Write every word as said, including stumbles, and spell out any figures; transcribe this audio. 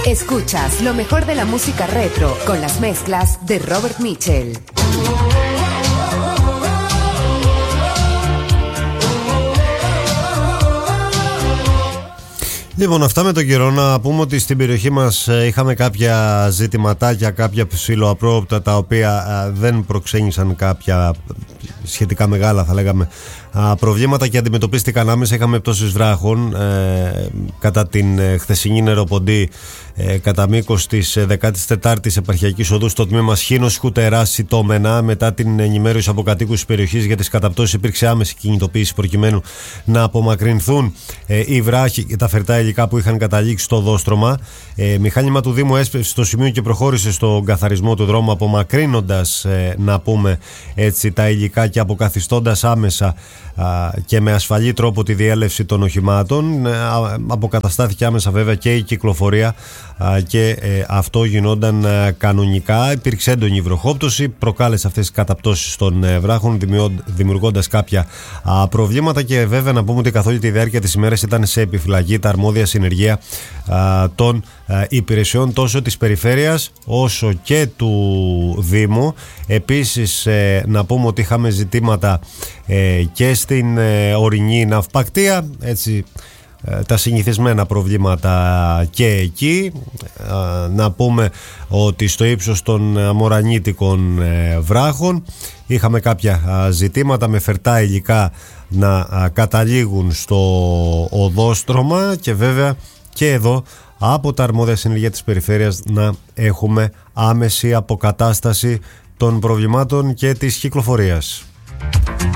Escuchas lo mejor de la música retro con las mezclas de Robert Mitchell. Λοιπόν, αυτά με τον καιρό. Να πούμε ότι στην περιοχή μας είχαμε κάποια ζητηματάκια, κάποια ψιλοαπρόοπτα, τα οποία δεν προξένησαν κάποια σχετικά μεγάλα, θα λέγαμε, προβλήματα και αντιμετωπίστηκαν άμεσα. Είχαμε πτώσεις βράχων ε, κατά την ε, χθεσινή νεροποντή ε, κατά μήκος της δεκάτης τετάρτης επαρχιακής οδού στο τμήμα Σχήνος Σκουτερά Σιτώμενα. Μετά την ενημέρωση από κατοίκους της περιοχής για τις καταπτώσεις, υπήρξε άμεση κινητοποίηση προκειμένου να απομακρυνθούν ε, οι βράχοι και τα φερτά υλικά που είχαν καταλήξει στο δόστρωμα. Ε, μηχάνημα του Δήμου έσπευσε στο σημείο και προχώρησε στον καθαρισμό του δρόμου, απομακρύνοντας ε, να πούμε έτσι τα υλικά και αποκαθιστώντας άμεσα και με ασφαλή τρόπο τη διέλευση των οχημάτων. Αποκαταστάθηκε άμεσα βέβαια και η κυκλοφορία και αυτό γινόταν κανονικά. Υπήρξε έντονη βροχόπτωση, προκάλεσε αυτές τις καταπτώσεις των βράχων, δημιουργώντας κάποια προβλήματα. Και βέβαια να πούμε ότι καθ' όλη τη διάρκεια της ημέρας ήταν σε επιφυλακή τα αρμόδια συνεργεία των υπηρεσιών τόσο της περιφέρειας όσο και του Δήμου. Επίσης να πούμε ότι είχαμε ζητήματα και στην ορεινή ναυπακτία, έτσι, τα συνηθισμένα προβλήματα και εκεί. Να πούμε ότι στο ύψος των αμορανίτικων βράχων είχαμε κάποια ζητήματα με φερτά υλικά να καταλήγουν στο οδόστρωμα και βέβαια και εδώ από τα αρμόδια συνεργεία της περιφέρειας να έχουμε άμεση αποκατάσταση των προβλημάτων και της κυκλοφορίας.